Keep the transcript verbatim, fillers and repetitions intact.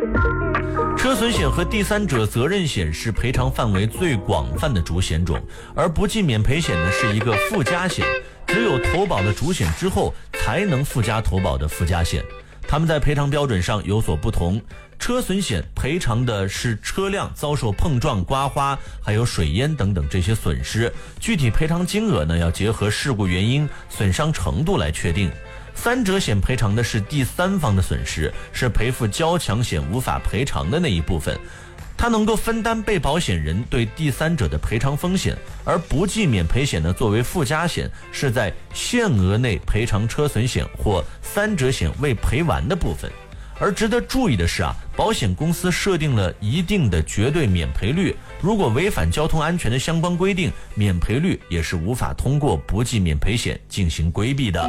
车损险和第三者责任险是赔偿范围最广泛的主险种，而不计免赔险呢是一个附加险，只有投保了主险之后才能附加投保的附加险。它们在赔偿标准上有所不同。车损险赔偿的是车辆遭受碰撞、刮花还有水淹等等这些损失，具体赔偿金额呢要结合事故原因、损伤程度来确定。三者险赔偿的是第三方的损失，是赔付交强险无法赔偿的那一部分，它能够分担被保险人对第三者的赔偿风险。而不计免赔险呢，作为附加险，是在限额内赔偿车损险或三者险未赔完的部分。而值得注意的是啊，保险公司设定了一定的绝对免赔率，如果违反交通安全的相关规定，免赔率也是无法通过不计免赔险进行规避的。